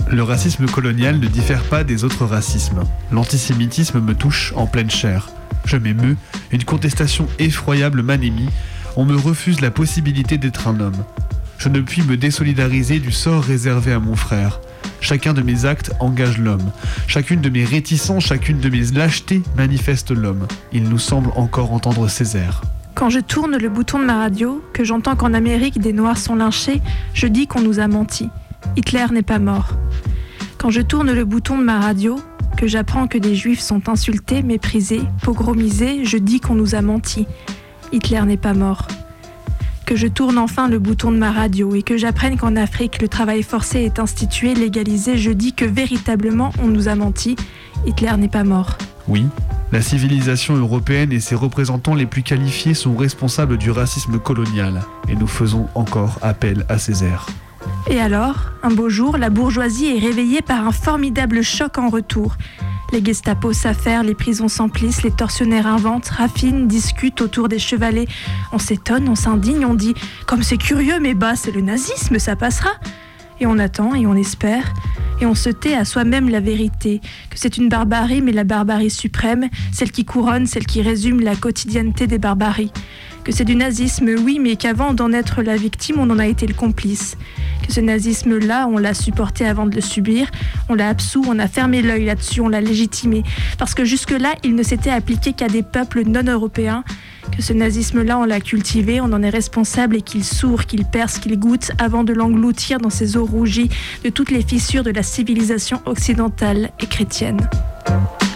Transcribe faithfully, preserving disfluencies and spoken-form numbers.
Le racisme colonial ne diffère pas des autres racismes. L'antisémitisme me touche en pleine chair. Je m'émeus, une contestation effroyable m'anémie. On me refuse la possibilité d'être un homme. Je ne puis me désolidariser du sort réservé à mon frère. Chacun de mes actes engage l'homme. Chacune de mes réticences, chacune de mes lâchetés manifeste l'homme. Il nous semble encore entendre Césaire. Quand je tourne le bouton de ma radio, que j'entends qu'en Amérique des Noirs sont lynchés, je dis qu'on nous a menti. Hitler n'est pas mort. Quand je tourne le bouton de ma radio, que j'apprends que des Juifs sont insultés, méprisés, pogromisés, je dis qu'on nous a menti. Hitler n'est pas mort. Que je tourne enfin le bouton de ma radio et que j'apprenne qu'en Afrique, le travail forcé est institué, légalisé, je dis que véritablement on nous a menti. Hitler n'est pas mort. Oui, la civilisation européenne et ses représentants les plus qualifiés sont responsables du racisme colonial. Et nous faisons encore appel à Césaire. Et alors, un beau jour, la bourgeoisie est réveillée par un formidable choc en retour. Les Gestapo s'affairent, les prisons s'emplissent, les tortionnaires inventent, raffinent, discutent autour des chevalets. On s'étonne, on s'indigne, on dit « Comme c'est curieux, mais bah, c'est le nazisme, ça passera !» Et on attend et on espère, et on se tait à soi-même la vérité, que c'est une barbarie, mais la barbarie suprême, celle qui couronne, celle qui résume la quotidienneté des barbaries. Que c'est du nazisme, oui, mais qu'avant d'en être la victime, on en a été le complice. Que ce nazisme-là, on l'a supporté avant de le subir, on l'a absous, on a fermé l'œil là-dessus, on l'a légitimé. Parce que jusque-là, il ne s'était appliqué qu'à des peuples non-européens. Que ce nazisme-là, on l'a cultivé, on en est responsable et qu'il sourd, qu'il perce, qu'il goûte avant de l'engloutir dans ses eaux rougies de toutes les fissures de la civilisation occidentale et chrétienne.